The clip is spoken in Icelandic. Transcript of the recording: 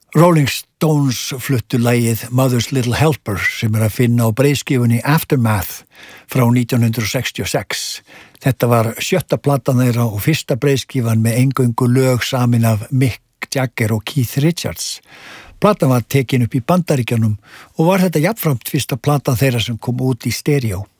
Rolling Stones fluttu lagið Mother's Little Helper sem að finna á breiðskífunni Aftermath frá 1966. Þetta var 7. platan þeirra og fyrsta breiðskífan með eingöngu lög samin af Mick Jagger og Keith Richards. Platan var tekin upp í Bandaríkjunum og var þetta jafnframt fyrsta platan þeirra sem kom út í stereo.